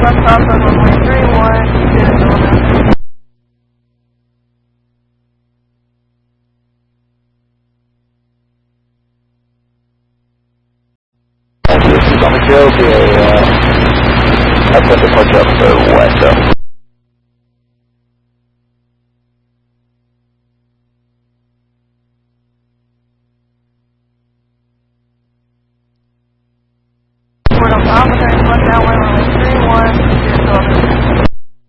left off on runway 31 to Philadelphia. This is on the Joe, I put the departure up to west.